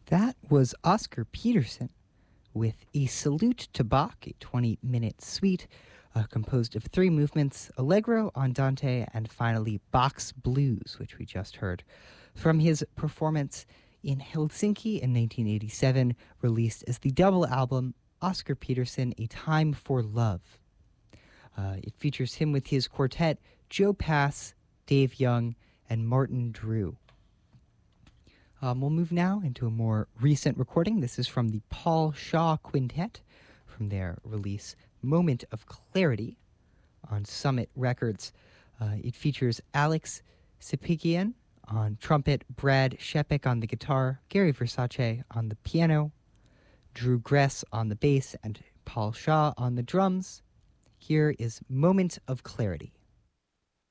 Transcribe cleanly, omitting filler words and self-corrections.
That was Oscar Peterson with A Salute to Bach, a 20-minute suite composed of three movements, Allegro, Andante, and finally Bach's Blues, which we just heard, from his performance in Helsinki in 1987, released as the double album Oscar Peterson, A Time for Love. It features him with his quartet, Joe Pass, Dave Young, and Martin Drew. We'll move now into a more recent recording. This is from the Paul Shaw Quintet from their release Moment of Clarity on Summit Records. It features Alex Sepigian on trumpet, Brad Shepik on the guitar, Gary Versace on the piano, Drew Gress on the bass, and Paul Shaw on the drums. Here is Moment of Clarity.